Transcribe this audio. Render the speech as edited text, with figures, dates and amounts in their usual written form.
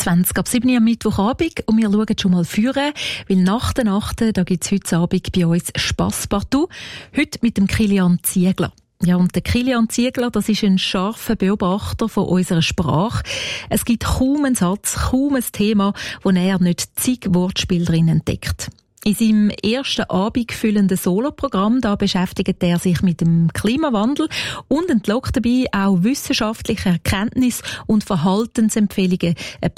20 ab 7 Uhr am Mittwochabend und wir schauen schon mal führen, weil nach der Nacht, da gibt's heute Abend bei uns Spass partout. Heute mit dem Kilian Ziegler. Ja, und der Kilian Ziegler, das ist ein scharfer Beobachter von unserer Sprache. Es gibt kaum einen Satz, kaum ein Thema, wo er nicht zig Wortspiele drin entdeckt. In seinem ersten abendfüllenden Soloprogramm, da beschäftigt er sich mit dem Klimawandel und entlockt dabei auch wissenschaftliche Erkenntnisse und Verhaltensempfehlungen